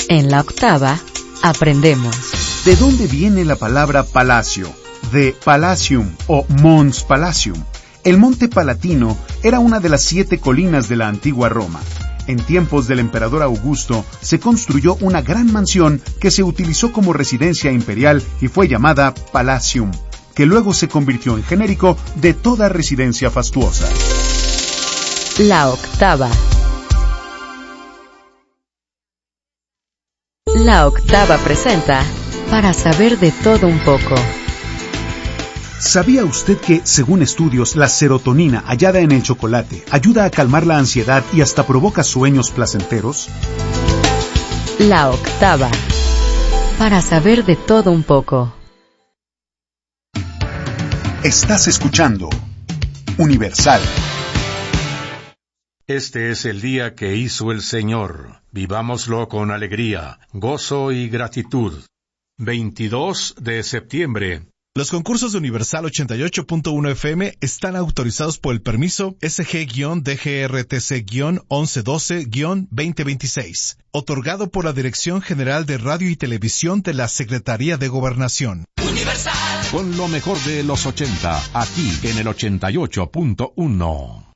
En la octava, aprendemos. ¿De dónde viene la palabra palacio? De Palatium o Mons Palatium. El Monte Palatino era una de las 7 colinas de la antigua Roma. En tiempos del emperador Augusto se construyó una gran mansión que se utilizó como residencia imperial y fue llamada Palatium, que luego se convirtió en genérico de toda residencia fastuosa. La octava. La octava presenta Para saber de todo un poco. ¿Sabía usted que, según estudios, la serotonina hallada en el chocolate ayuda a calmar la ansiedad y hasta provoca sueños placenteros? La octava. Para saber de todo un poco. Estás escuchando Universal. Este es el día que hizo el Señor. Vivámoslo con alegría, gozo y gratitud. 22 de septiembre. Los concursos de Universal 88.1 FM están autorizados por el permiso SG-DGRTC-1112-2026, otorgado por la Dirección General de Radio y Televisión de la Secretaría de Gobernación. Universal. Con lo mejor de los 80, aquí en el 88.1.